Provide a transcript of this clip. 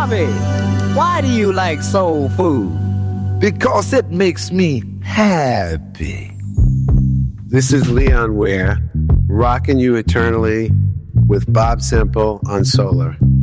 Bobby, why do you like soul food? Because it makes me happy. This is Leon Ware, rocking you eternally with Bob Semple on Solar.